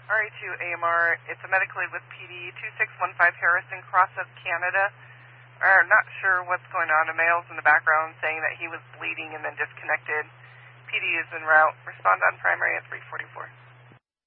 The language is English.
RA2 AMR, it's a medical aid with PD 2615 Harrison, Cross of Canada. Not sure what's going on. A male's in the background saying that he was bleeding and then disconnected. PD is en route. Respond on primary at 344.